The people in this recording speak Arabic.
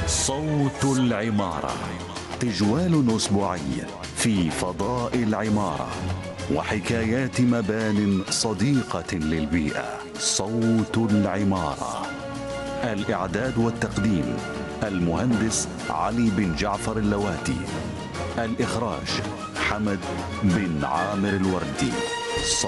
صوت العمارة، تجوال أسبوعي في فضاء العمارة وحكايات مبان صديقة للبيئة. صوت العمارة، الإعداد والتقديم المهندس علي بن جعفر اللواتي، الإخراج حمد بن عامر الوردي.